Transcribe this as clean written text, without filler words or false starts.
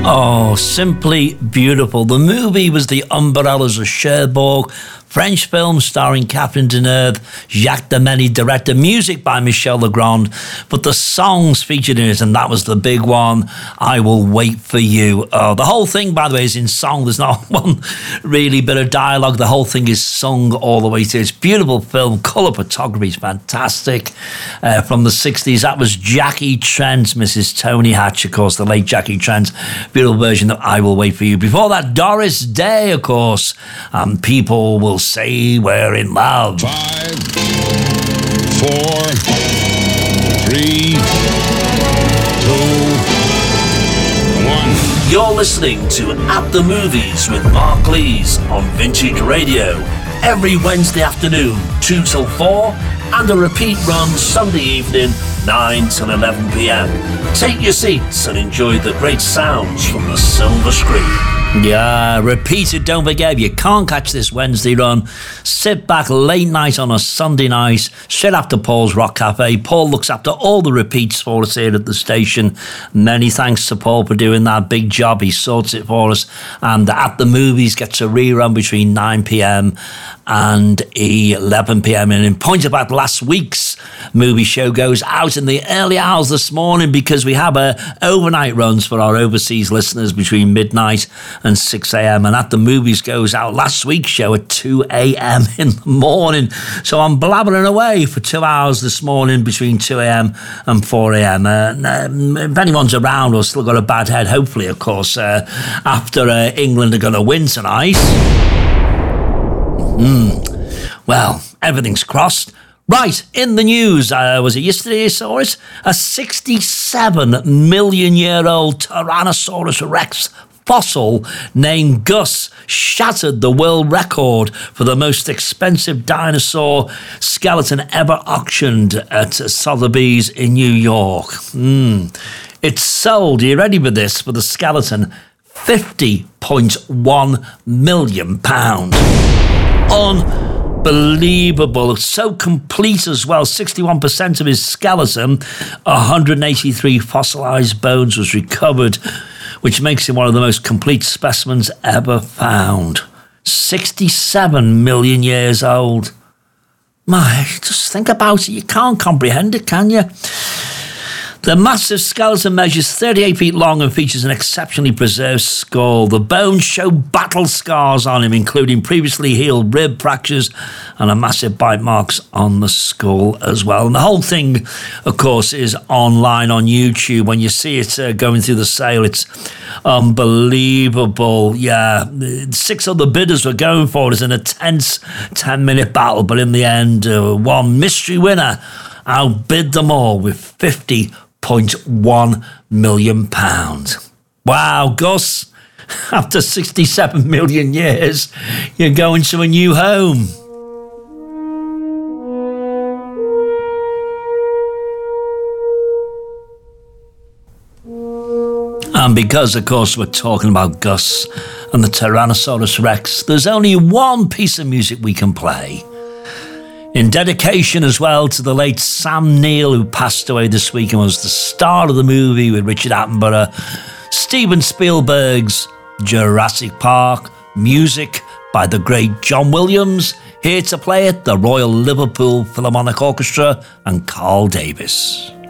Oh, simply beautiful. The movie was The Umbrellas of Cherbourg, French film starring Catherine Deneuve, Jacques Demy directed, music by Michel Legrand, but the songs featured in it, and that was the big one, I Will Wait For You. The whole thing, by the way, is in song. There's not one really bit of dialogue. The whole thing is sung all the way through. It's a beautiful film. Colour photography is fantastic. From the 60s, that was Jackie Trent, Mrs. Tony Hatch, of course, the late Jackie Trent. Beautiful version of I Will Wait For You. Before that, Doris Day, of course, and People Will Say We're in Love. 5, 4, 3, 2, 1. You're listening to At the Movies with Mark Lees on Vintage Radio. Every Wednesday afternoon, 2 till 4, and a repeat run Sunday evening, 9 till 11 p.m. Take your seats and enjoy the great sounds from the silver screen. Yeah, repeat it, don't forget, if you can't catch this Wednesday run, sit back late night on a Sunday night, straight after Paul's Rock Cafe. Paul looks after all the repeats for us here at the station. Many thanks to Paul for doing that big job. He sorts it for us. And At the Movies gets a rerun between 9 p.m. and 11 p.m. And in point about last week's movie show goes out in the early hours this morning because we have overnight runs for our overseas listeners between midnight and 6 a.m. And At the Movies goes out last week's show at 2 a.m. in the morning. So I'm blabbering away for 2 hours this morning between 2 a.m. and 4 a.m. If anyone's around or still got a bad head, hopefully, of course, after England are going to win tonight. Well, everything's crossed. Right, in the news, was it yesterday I saw it? A 67 million year old Tyrannosaurus Rex fossil named Gus shattered the world record for the most expensive dinosaur skeleton ever auctioned at Sotheby's in New York. It sold, are you ready for this, for the skeleton, £50.1 million. Unbelievable. So complete as well. 61% of his skeleton, 183 fossilized bones was recovered, which makes him one of the most complete specimens ever found. 67 million years old. My, just think about it. You can't comprehend it, can you? The massive skeleton measures 38 feet long and features an exceptionally preserved skull. The bones show battle scars on him, including previously healed rib fractures and a massive bite marks on the skull as well. And the whole thing, of course, is online on YouTube. When you see it going through the sale, it's unbelievable. Yeah, 6 other bidders were going for it in a tense 10-minute battle, but in the end, one mystery winner outbid them all with £50.1 million. Wow, Gus, after 67 million years, you're going to a new home. And because, of course, we're talking about Gus and the Tyrannosaurus Rex, there's only one piece of music we can play. In dedication as well to the late Sam Neill, who passed away this week and was the star of the movie with Richard Attenborough, Steven Spielberg's Jurassic Park, music by the great John Williams. Here to play it, the Royal Liverpool Philharmonic Orchestra and Carl Davis.